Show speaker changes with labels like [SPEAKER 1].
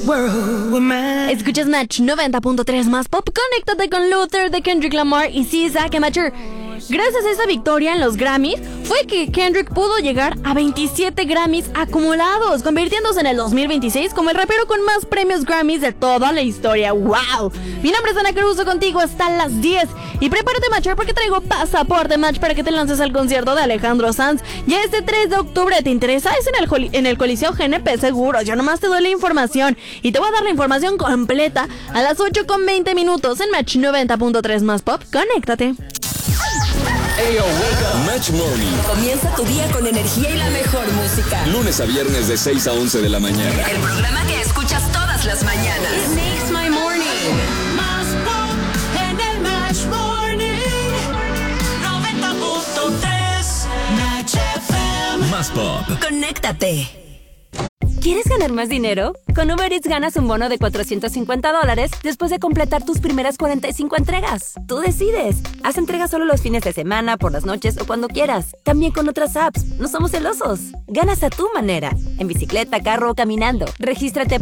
[SPEAKER 1] Escuchas Match 90.3 más pop. Conéctate con Luther de Kendrick Lamar y SZA. Gracias a esa victoria en los Grammys fue que Kendrick pudo llegar a 27 Grammys acumulados, convirtiéndose en el 2026 como el rapero con más premios Grammys de toda la historia. ¡Wow! Mi nombre es Ana Caruso, contigo hasta las 10. Y prepárate, Matcher, porque traigo pasaporte Match para que te lances al concierto de Alejandro Sanz. Ya este 3 de octubre, ¿te interesa? Es en el Coliseo GNP Seguros. Yo nomás te doy la información y te voy a dar la información completa a las 8:20 en Match 90.3 más pop. Conéctate.
[SPEAKER 2] Hey, yo, wake up.
[SPEAKER 3] Match Morning.
[SPEAKER 4] Comienza tu día con energía y la mejor música.
[SPEAKER 3] Lunes a viernes de 6 a 11 de la mañana.
[SPEAKER 4] El programa que escuchas todas las mañanas.
[SPEAKER 1] It makes my morning.
[SPEAKER 5] Más pop en el Match Morning. 90.3 Match FM.
[SPEAKER 3] Más pop.
[SPEAKER 4] Conéctate.
[SPEAKER 6] ¿Quieres ganar más dinero? Con Uber Eats ganas un bono de $450 después de completar tus primeras 45 entregas. Tú decides. Haz entregas solo los fines de semana, por las noches o cuando quieras. También con otras apps. No somos celosos. Ganas a tu manera. En bicicleta, carro o caminando. Regístrate